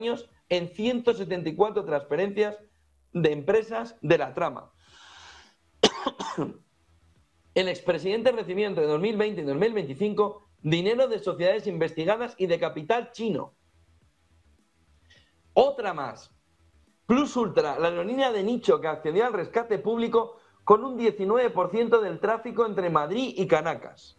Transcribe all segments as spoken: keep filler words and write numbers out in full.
años en ciento setenta y cuatro transferencias de empresas de la trama. El expresidente recibió entre dos mil veinte y dos mil veinticinco dinero de sociedades investigadas y de capital chino. Otra más. Plus Ultra, la aerolínea de nicho que accedió al rescate público con un diecinueve por ciento del tráfico entre Madrid y Caracas.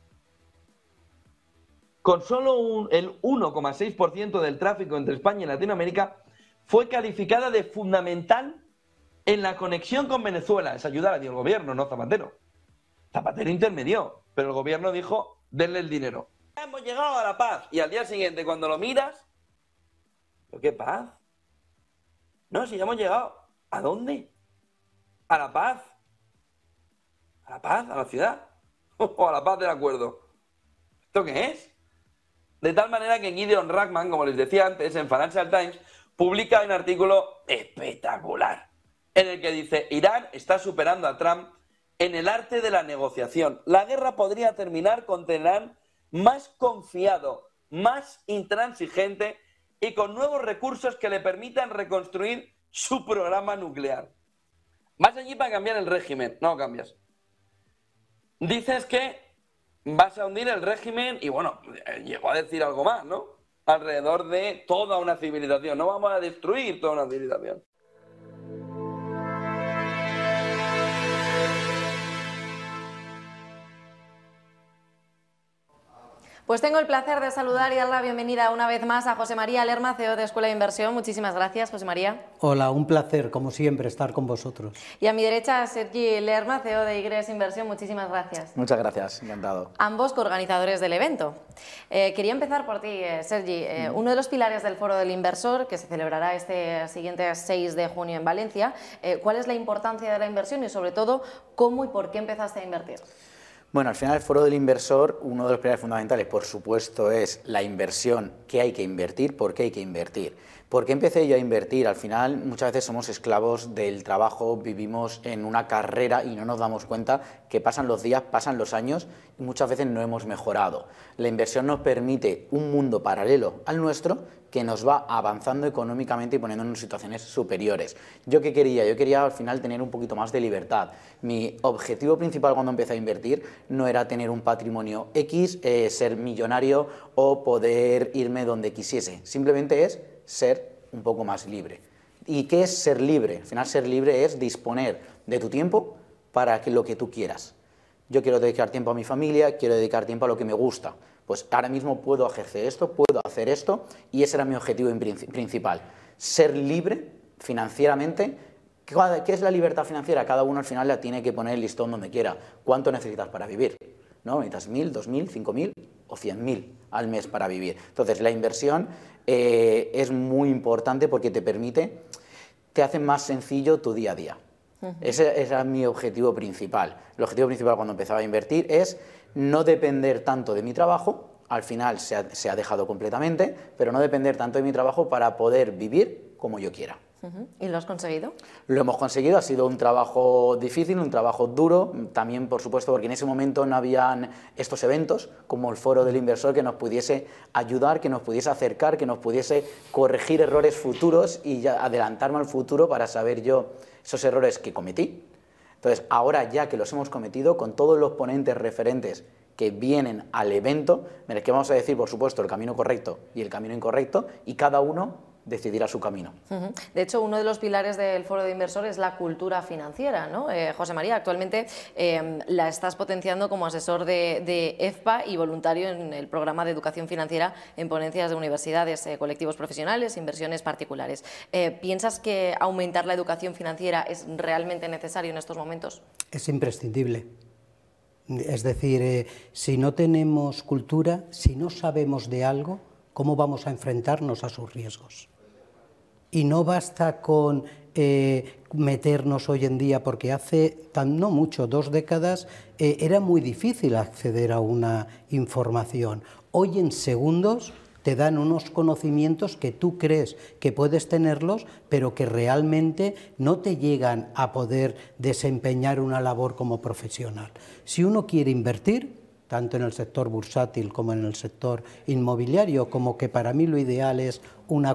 Con solo un, el uno coma seis por ciento del tráfico entre España y Latinoamérica, fue calificada de fundamental en la conexión con Venezuela. Esa ayuda la dio el gobierno, no Zapatero. Zapatero intermedió, pero el gobierno dijo, denle el dinero. Hemos llegado a la paz. Y al día siguiente, cuando lo miras, ¿pero qué paz? No, si ya hemos llegado. ¿A dónde? ¿A la paz? ¿A la paz? ¿A la ciudad? ¿O a la paz del acuerdo? ¿Esto qué es? De tal manera que Gideon Rachman, como les decía antes, en Financial Times, publica un artículo espectacular, en el que dice, Irán está superando a Trump en el arte de la negociación. La guerra podría terminar con Teherán más confiado, más intransigente y con nuevos recursos que le permitan reconstruir su programa nuclear. Vas allí para cambiar el régimen, no cambias. Dices que vas a hundir el régimen y bueno, llegó a decir algo más, ¿no? Alrededor de toda una civilización. No vamos a destruir toda una civilización. Pues tengo el placer de saludar y dar la bienvenida una vez más a José María Lerma, C E O de Escuela de Inversión. Muchísimas gracias, José María. Hola, un placer, como siempre, estar con vosotros. Y a mi derecha, Sergi Lerma, C E O de Y G R E S Inversión. Muchísimas gracias. Muchas gracias, encantado. Ambos coorganizadores del evento. Eh, quería empezar por ti, eh, Sergi. Eh, mm. Uno de los pilares del Foro del Inversor, que se celebrará este siguiente seis de junio en Valencia, eh, ¿cuál es la importancia de la inversión y, sobre todo, cómo y por qué empezaste a invertir? Bueno, al final el Foro del Inversor, uno de los pilares fundamentales, por supuesto, es la inversión, qué hay que invertir, por qué hay que invertir. ¿Por qué empecé yo a invertir? Al final muchas veces somos esclavos del trabajo, vivimos en una carrera y no nos damos cuenta que pasan los días, pasan los años y muchas veces no hemos mejorado. La inversión nos permite un mundo paralelo al nuestro que nos va avanzando económicamente y poniéndonos en situaciones superiores. ¿Yo qué quería? Yo quería al final tener un poquito más de libertad. Mi objetivo principal cuando empecé a invertir no era tener un patrimonio X, eh, ser millonario o poder irme donde quisiese. Simplemente es ser un poco más libre. ¿Y qué es ser libre? Al final ser libre es disponer de tu tiempo para que lo que tú quieras. Yo quiero dedicar tiempo a mi familia, quiero dedicar tiempo a lo que me gusta. Pues ahora mismo puedo ejercer esto, puedo hacer esto y ese era mi objetivo principal. Ser libre financieramente. ¿Qué es la libertad financiera? Cada uno al final la tiene que poner el listón donde quiera. ¿Cuánto necesitas para vivir? ¿No? ¿Necesitas mil, dos mil, cinco mil o cien mil al mes para vivir? Entonces la inversión eh, es muy importante porque te permite, te hace más sencillo tu día a día. Uh-huh. Ese era mi objetivo principal. El objetivo principal cuando empezaba a invertir es no depender tanto de mi trabajo, al final se ha, se ha dejado completamente, pero no depender tanto de mi trabajo para poder vivir como yo quiera. Uh-huh. ¿Y lo has conseguido? Lo hemos conseguido, ha sido un trabajo difícil, un trabajo duro, también por supuesto porque en ese momento no habían estos eventos como el Foro del Inversor que nos pudiese ayudar, que nos pudiese acercar, que nos pudiese corregir errores futuros y ya adelantarme al futuro para saber yo esos errores que cometí. Entonces, ahora ya que los hemos cometido, con todos los ponentes referentes que vienen al evento, en el que vamos a decir, por supuesto, el camino correcto y el camino incorrecto, y cada uno decidirá su camino. Uh-huh. De hecho, uno de los pilares del Foro de Inversor es la cultura financiera, ¿no? Eh, José María, actualmente eh, la estás potenciando como asesor de, de E F P A y voluntario en el programa de educación financiera en ponencias de universidades, eh, colectivos profesionales, inversiones particulares. Eh, ¿Piensas que aumentar la educación financiera es realmente necesario en estos momentos? Es imprescindible. Es decir, eh, si no tenemos cultura, si no sabemos de algo, ¿cómo vamos a enfrentarnos a sus riesgos? Y no basta con eh, meternos hoy en día, porque hace tan, no mucho, dos décadas, eh, era muy difícil acceder a una información. Hoy en segundos te dan unos conocimientos que tú crees que puedes tenerlos, pero que realmente no te llegan a poder desempeñar una labor como profesional. Si uno quiere invertir, tanto en el sector bursátil como en el sector inmobiliario, como que para mí lo ideal es una